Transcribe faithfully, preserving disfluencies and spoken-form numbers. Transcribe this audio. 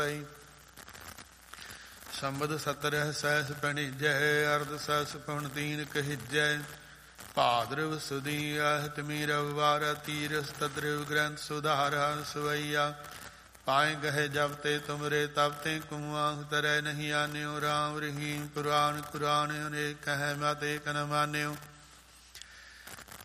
ਸੰਬਦ ਸਤਰਹ ਸਹਿਸ ਪਣੀਜੈ ਅਰਧ ਸਹਿਸ ਪਉਣ ਤੀਨ ਕਹਿਜੈ ਭਾਦਰਵ ਸੁਦੀ ਆਹਤ ਮੀਰਵ ਵਾਰ ਤੀਰਸ ਤਦਰਵ ਗ੍ਰੰਥ ਸੁਧਾਰਾ ਸਵਈਆ ਪਾਏ ਗਹੇ ਜਬ ਤੇ ਤੁਮਰੇ ਤਬ ਤੇ ਕੁਆਹ ਤਰੈ ਨਹੀਂ ਆਨਿਓ ਰਾਮ ਰਹੀਮ ਕੁਰਾਨ ਕੁਰਾਨ ਅਨੇਕ ਕਹਿ ਮਤ ਏਕ ਨ ਮਾਨਿਓ